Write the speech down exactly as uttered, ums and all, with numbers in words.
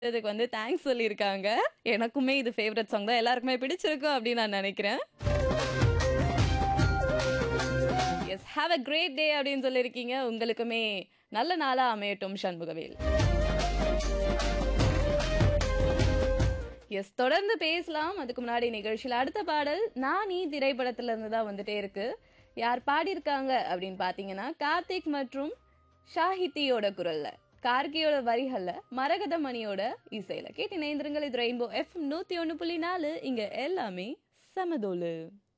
இதுக்கு வந்து தேங்க்ஸ் சொல்லியிருக்காங்க. எனக்குமே இது ஃபேவரட் சாங் தான். எல்லாருக்குமே பிடிச்சிருக்கும் அப்படின்னு நான் நினைக்கிறேன். S have a great day அப்படின்னு சொல்லியிருக்கீங்க. உங்களுக்குமே நல்ல நாளா அமையட்டும் சண்முகவேல். எஸ் தொடர்ந்து பேசலாம். அதுக்கு முன்னாடி நிகழ்ச்சியில் அடுத்த பாடல் நான் நீ திரைப்படத்துல இருந்து தான் வந்துட்டே இருக்கு. யார் பாடியிருக்காங்க அப்படின்னு பாத்தீங்கன்னா கார்த்திக் மற்றும் ஷாஹித்தியோட குரல்ல, கார்கியோட வரிகள்ல, மரகத மணியோட இசையில கேட்டு இணைந்திருங்கள். இது ரெயின்போ எஃப்எம் நூத்தி ஒன்னு புள்ளி நாலு. இங்க எல்லாமே சமதோலு.